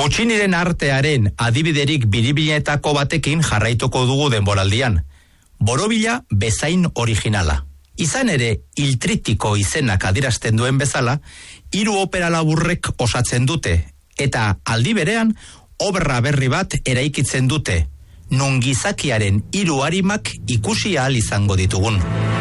Pucciniren artearen adibiderik biribiletako batekin jarraituko dugu denboraldian. Borobila bezain originala. Izan ere, Il Trittico izenak adierazten duen bezala, 3 opera laburrek osatzen dute, eta aldi berean, obra berri bat eraikitzen dute, non gizakiaren 3 arimak ikusi ahal izango ditugun.